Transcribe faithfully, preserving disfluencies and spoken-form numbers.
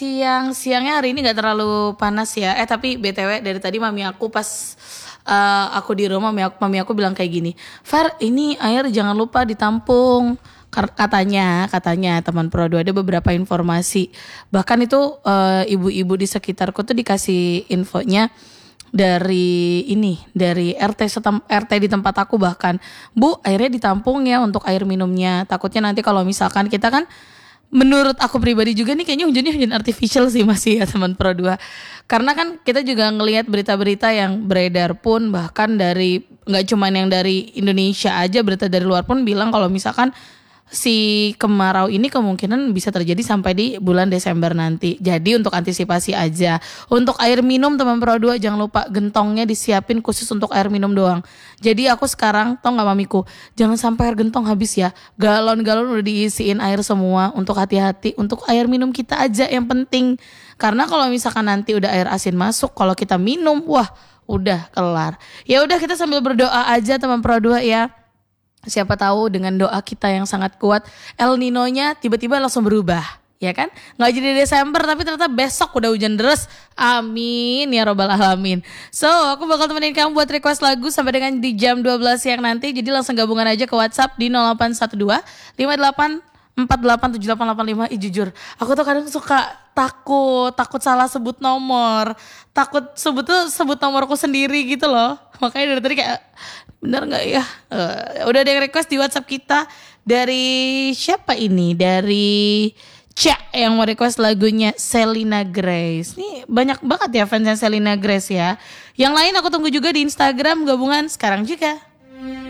Siang-siangnya hari ini nggak terlalu panas ya. Eh tapi B T W dari tadi mami aku pas eh, aku di rumah mami aku, mami aku bilang kayak gini, Far ini air jangan lupa ditampung. Kar- Katanya, katanya teman Prodo ada beberapa informasi. Bahkan itu eh, ibu-ibu di sekitarku tuh dikasih infonya dari ini, dari R T setem, R T di tempat aku bahkan, Bu airnya ditampung ya untuk air minumnya. Takutnya nanti kalau misalkan kita kan, menurut aku pribadi juga nih kayaknya hujannya hujan artificial sih masih ya teman Pro dua. Karena kan kita juga ngelihat berita-berita yang beredar pun bahkan dari nggak cuman yang dari Indonesia aja, berita dari luar pun bilang kalau misalkan si kemarau ini kemungkinan bisa terjadi sampai di bulan Desember nanti. Jadi untuk antisipasi aja. Untuk air minum teman Pro dua jangan lupa gentongnya disiapin khusus untuk air minum doang. Jadi aku sekarang tau gak mamiku, jangan sampai air gentong habis ya. Galon-galon udah diisiin air semua. Untuk hati-hati, untuk air minum kita aja yang penting. Karena kalau misalkan nanti udah air asin masuk, kalau kita minum, wah udah kelar. Ya udah kita sambil berdoa aja teman Pro dua ya. Siapa tahu dengan doa kita yang sangat kuat, El Nino-nya tiba-tiba langsung berubah, ya kan? Nggak jadi Desember tapi ternyata besok udah hujan deras. Amin ya robbal alamin. So aku bakal temenin kamu buat request lagu sampai dengan di jam dua belas siang nanti. Jadi langsung gabungan aja ke WhatsApp di nol delapan satu dua lima delapan empat delapan tujuh delapan delapan lima. Ih jujur aku tuh kadang suka takut takut salah sebut nomor, takut sebut tuh sebut nomorku sendiri gitu loh. Makanya dari tadi kayak bener nggak ya. Eh, udah ada yang request di WhatsApp kita dari siapa ini, dari Cak yang mau request lagunya Selena Grace. Nih banyak banget ya fansnya Selena Grace ya. Yang lain aku tunggu juga di Instagram gabungan sekarang juga.